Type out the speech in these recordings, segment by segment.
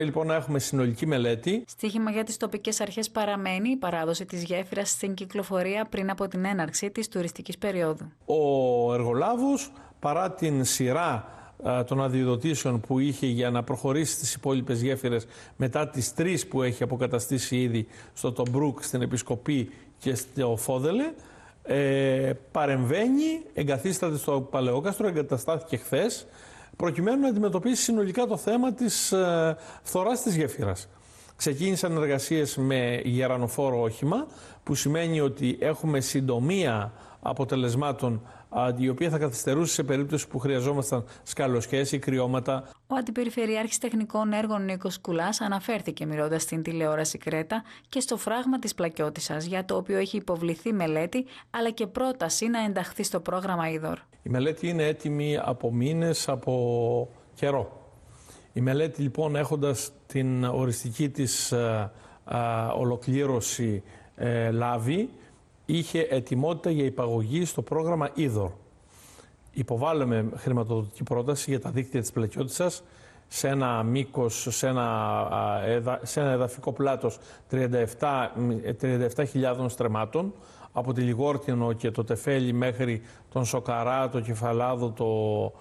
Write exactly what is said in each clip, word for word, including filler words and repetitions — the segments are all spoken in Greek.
Λοιπόν, να έχουμε συνολική μελέτη. Στοίχημα για τις τοπικές αρχές παραμένει η παράδοση της γέφυρας στην κυκλοφορία πριν από την έναρξη της τουριστικής περίοδου. Ο εργολάβος, παρά την σειρά των αδειοδοτήσεων που είχε για να προχωρήσει στις υπόλοιπες γέφυρες μετά τις τρεις που έχει αποκαταστήσει ήδη στο Τομπρούκ, στην Επισκοπή και στο Φόδελε, ε, παρεμβαίνει, εγκαθίσταται στο Παλαιόκαστρο, εγκαταστάθηκε χθες, προκειμένου να αντιμετωπίσει συνολικά το θέμα της ε, φθοράς της γέφυρας. Ξεκίνησαν εργασίες με γερανοφόρο όχημα, που σημαίνει ότι έχουμε συντομία αποτελεσμάτων, η οποία θα καθυστερούσε σε περίπτωση που χρειαζόμασταν σκαλοσχέσεις ή κρυώματα. Ο Αντιπεριφερειάρχης Τεχνικών Έργων Νίκος Κουλάς αναφέρθηκε μιλώντας στην τηλεόραση Κρέτα και στο φράγμα της Πλακιώτισσας, για το οποίο έχει υποβληθεί μελέτη αλλά και πρόταση να ενταχθεί στο πρόγραμμα Είδωρ. Η μελέτη είναι έτοιμη από μήνες, από καιρό. Η μελέτη λοιπόν, έχοντας την οριστική της α, α, ολοκλήρωση ε, λάβει, είχε ετοιμότητα για υπαγωγή στο πρόγραμμα Είδωρ. Υποβάλαμε χρηματοδοτική πρόταση για τα δίκτυα της Πλακιώτισσας σε ένα μήκος, σε ένα, σε ένα εδαφικό πλάτος τριάντα επτά χιλιάδων στρεμμάτων, από τη Λιγόρτινο και το Τεφέλι μέχρι τον Σοκαρά, το Κεφαλάδο, το,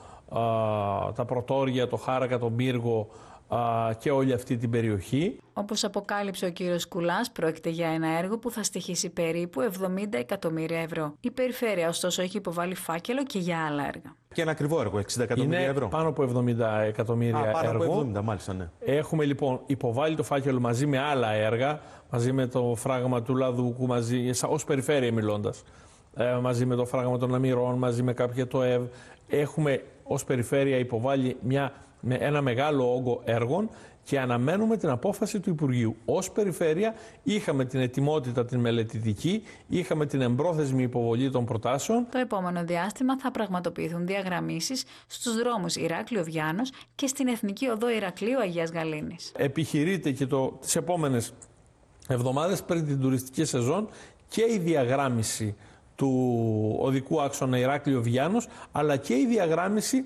α, τα Πρωτόρια, το Χάρακα, τον Πύργο α, και όλη αυτή την περιοχή. Όπως αποκάλυψε ο κύριος Κουλάς, πρόκειται για ένα έργο που θα στοιχήσει περίπου εβδομήντα εκατομμύρια ευρώ. Η περιφέρεια, ωστόσο, έχει υποβάλει φάκελο και για άλλα έργα. Και ένα ακριβό έργο, εξήντα εκατομμύρια ευρώ. Πάνω από εβδομήντα εκατομμύρια Α, πάνω έργο. από εβδομήντα, μάλιστα, ναι. Έχουμε λοιπόν υποβάλει το φάκελο μαζί με άλλα έργα, μαζί με το φράγμα του Λαδούκου, μαζί, ως περιφέρεια μιλώντας, ε, μαζί με το φράγμα των Αμυρών, μαζί με κάποια το ΕΒ. Έχουμε ως περιφέρεια υποβάλει μια, με ένα μεγάλο όγκο έργων και αναμένουμε την απόφαση του Υπουργείου. Ως περιφέρεια είχαμε την ετοιμότητα την μελετητική, είχαμε την εμπρόθεσμη υποβολή των προτάσεων. Το επόμενο διάστημα θα πραγματοποιηθούν διαγραμμίσεις στους δρόμους Ηράκλειο-Βιάνος και στην Εθνική Οδό Ηρακλείου Αγίας Γαλήνης. Επιχειρείται και το, τις επόμενες εβδομάδες πριν την τουριστική σεζόν και η διαγράμμιση του οδικού άξονα Ηράκλειο-Βιάνος, αλλά και η διαγράμμιση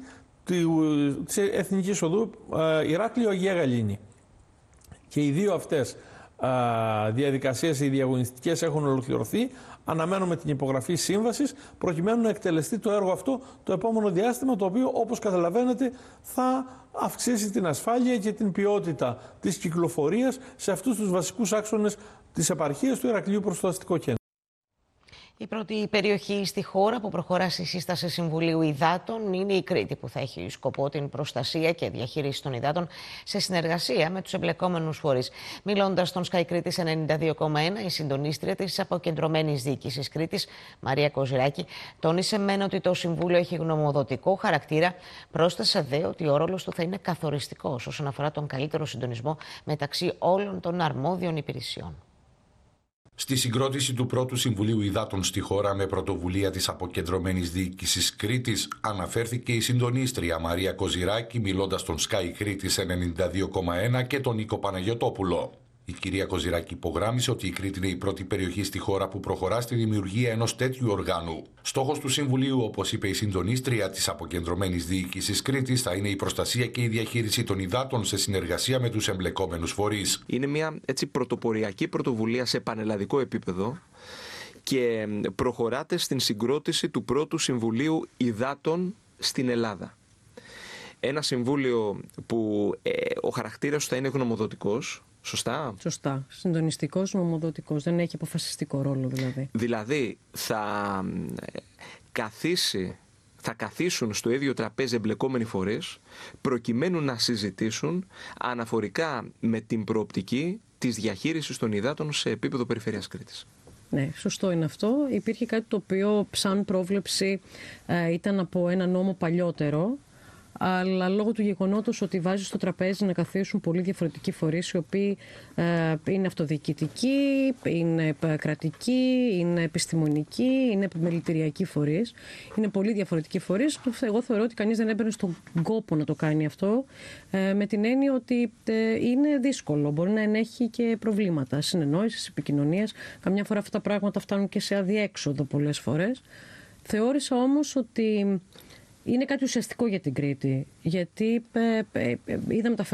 της Εθνικής Οδού Ηράκλειο Αγία Γαλήνη. Και οι δύο αυτές διαδικασίες, οι διαγωνιστικές, έχουν ολοκληρωθεί. Αναμένουμε την υπογραφή σύμβασης προκειμένου να εκτελεστεί το έργο αυτό το επόμενο διάστημα, το οποίο, όπως καταλαβαίνετε, θα αυξήσει την ασφάλεια και την ποιότητα της κυκλοφορίας σε αυτούς τους βασικούς άξονες της επαρχίας του Ηρακλείου προς το αστικό κέντρο. Η πρώτη περιοχή στη χώρα που προχωρά στη σύσταση Συμβουλίου Υδάτων είναι η Κρήτη, που θα έχει σκοπό την προστασία και διαχείριση των υδάτων σε συνεργασία με τους εμπλεκόμενους φορείς. Μιλώντας στον Sky Κρήτης ενενήντα δύο κόμμα ένα, η συντονίστρια της αποκεντρωμένης διοίκησης Κρήτης, Μαρία Κοζηράκη, τόνισε μεν ότι το Συμβούλιο έχει γνωμοδοτικό χαρακτήρα, πρόσθεσε δε ότι ο ρόλος του θα είναι καθοριστικός όσον αφορά τον καλύτερο συντονισμό μεταξύ όλων των αρμόδιων υπηρεσιών. Στη συγκρότηση του πρώτου Συμβουλίου Υδάτων στη χώρα με πρωτοβουλία της Αποκεντρωμένης Διοίκησης Κρήτης αναφέρθηκε η συντονίστρια Μαρία Κοζηράκη, μιλώντας στον Sky Κρήτης ενενήντα δύο κόμμα ένα και τον Νίκο Παναγιωτόπουλο. Η κυρία Κοζηράκη υπογράμμισε ότι η Κρήτη είναι η πρώτη περιοχή στη χώρα που προχωρά στη δημιουργία ενός τέτοιου οργάνου. Στόχος του Συμβουλίου, όπως είπε η συντονίστρια της Αποκεντρωμένης Διοίκησης Κρήτης, θα είναι η προστασία και η διαχείριση των υδάτων σε συνεργασία με τους εμπλεκόμενους φορείς. Είναι μια έτσι πρωτοποριακή πρωτοβουλία σε πανελλαδικό επίπεδο και προχωράτε στην συγκρότηση του πρώτου Συμβουλίου Υδάτων στην Ελλάδα. Ένα συμβούλιο που ε, ο χαρακτήρας θα είναι γνωμοδοτικός. Σωστά. Σωστά. Συντονιστικός, νομοδοτικός. Δεν έχει αποφασιστικό ρόλο δηλαδή. Δηλαδή θα καθίσει, θα καθίσουν στο ίδιο τραπέζι εμπλεκόμενοι φορείς προκειμένου να συζητήσουν αναφορικά με την προοπτική της διαχείρισης των υδάτων σε επίπεδο περιφέρειας Κρήτης. Ναι, σωστό είναι αυτό. Υπήρχε κάτι το οποίο σαν πρόβλεψη ε, ήταν από ένα νόμο παλιότερο, αλλά λόγω του γεγονότος ότι βάζει στο τραπέζι να καθίσουν πολύ διαφορετικοί φορείς, οι οποίοι ε, είναι αυτοδιοικητικοί, είναι κρατικοί, είναι επιστημονικοί, είναι επιμελητηριακοί φορείς. Είναι πολύ διαφορετικοί φορείς. Εγώ θεωρώ ότι κανείς δεν έμπαινε στον κόπο να το κάνει αυτό, ε, με την έννοια ότι ε, είναι δύσκολο. Μπορεί να ενέχει και προβλήματα συνεννόησης, επικοινωνίας. Καμιά φορά αυτά τα πράγματα φτάνουν και σε αδιέξοδο πολλές φορές. Θεώρησα όμως ότι είναι κάτι ουσιαστικό για την Κρήτη, γιατί ε, ε, ε, είδαμε τα